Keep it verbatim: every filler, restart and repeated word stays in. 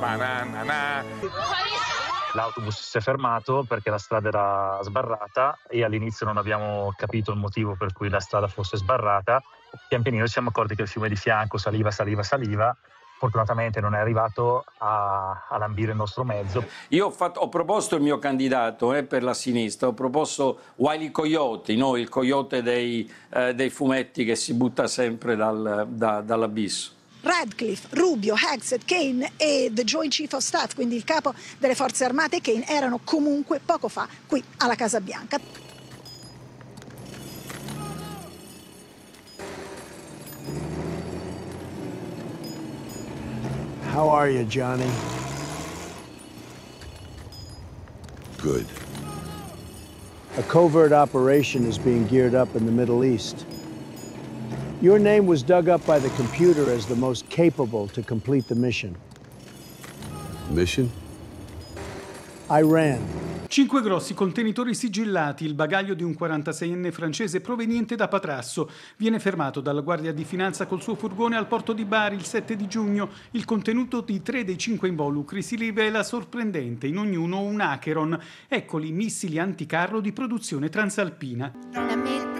Banana. L'autobus si è fermato perché la strada era sbarrata e all'inizio non abbiamo capito il motivo per cui la strada fosse sbarrata. Pian pianino ci siamo accorti che il fiume di fianco saliva, saliva, saliva. Fortunatamente non è arrivato a, a lambire il nostro mezzo. Io ho, fatto, ho proposto il mio candidato eh, per la sinistra, ho proposto Wile E. Coyote, no? Il coyote dei, eh, dei fumetti che si butta sempre dal, da, dall'abisso. Radcliffe, Rubio, Hegseth, Kane e The Joint Chief of Staff, quindi il capo delle forze armate Kane, erano comunque poco fa qui alla Casa Bianca. How are you, Johnny? Good. A covert operation is being geared up in the Middle East. Your name was dug up by the computer as the most capable to complete the mission. Mission? Iran. Cinque grossi contenitori sigillati, il bagaglio di un quarantaseienne francese proveniente da Patrasso. Viene fermato dalla Guardia di Finanza col suo furgone al porto di Bari il sette di giugno. Il contenuto di tre dei cinque involucri si rivela sorprendente, in ognuno un Acheron. Eccoli, missili anticarro di produzione transalpina.